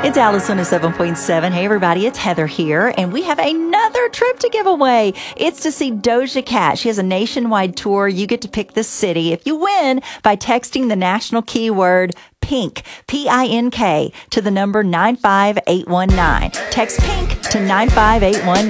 It's Alice 107.7. Hey, everybody, it's Heather here, and we have another trip to give away. It's to see Doja Cat. She has a nationwide tour. You get to pick the city if you win by texting the national keyword PINK, P-I-N-K, to the number 95819. Text PINK to 95819.